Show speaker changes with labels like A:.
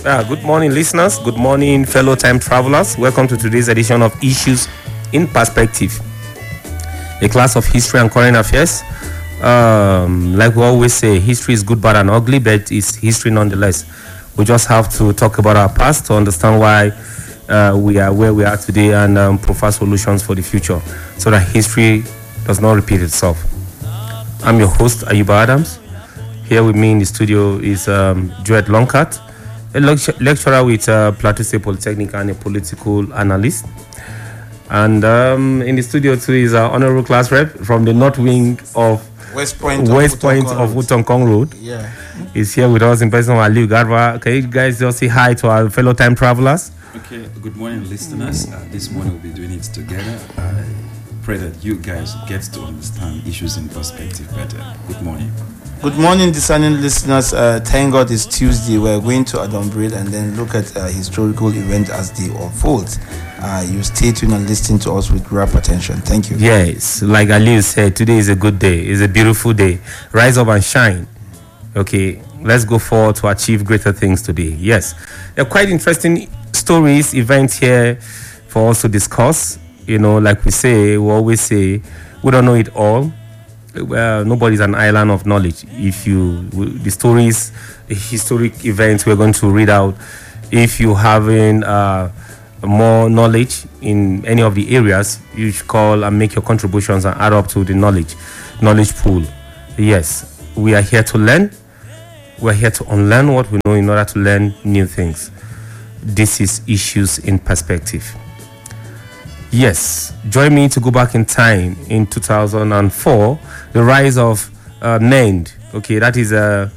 A: Good morning, listeners. Good morning, fellow time travelers. Welcome to today's edition of Issues in Perspective, a class of history and current affairs. Like we always say, history is good, bad, and ugly, but it's history nonetheless. We just have to talk about our past to understand why we are where we are today and provide solutions for the future so that history does not repeat itself. I'm your host, Ayuba Adams. Here with me in the studio is Joet Longcat, a lecturer with Plateau State Polytechnic and a political analyst. And in the studio too is our honorable class rep from the north wing of
B: West Point
A: of Wutong Road.
B: Yeah.
A: Is here with us in person, Aliu Garba. Can you guys just say hi to our fellow time travelers?
C: Okay, good morning, listeners. This morning we'll be doing it together. I pray that you guys get to understand issues in perspective better. Good morning.
B: Good morning, discerning listeners. Thank God it's Tuesday. We're going to Adonbreed and then look at historical event as they unfold. You stay tuned and listen to us with rapt attention. Thank you.
A: Yes, like Aliu said, today is a good day. It's a beautiful day. Rise up and shine. Okay, let's go forward to achieve greater things today. Yes, there are quite interesting stories, events here for us to discuss. You know, like we always say, we don't know it all. Well, nobody's an island of knowledge. The stories, the historic events we're going to read out, if you having more knowledge in any of the areas, you should call and make your contributions and add up to the knowledge pool. Yes, we are here to learn. We're here to unlearn what we know in order to learn new things. This is Issues in Perspective. Yes, join me to go back in time in 2004, the rise of NEND. Okay, that is